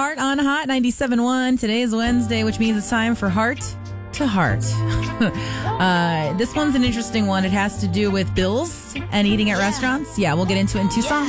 Heart on Hot 97.1. Today is Wednesday, which means it's time for Heart to Heart. This one's an interesting one. It has to do with bills and eating at restaurants. Yeah, we'll get into it in two songs.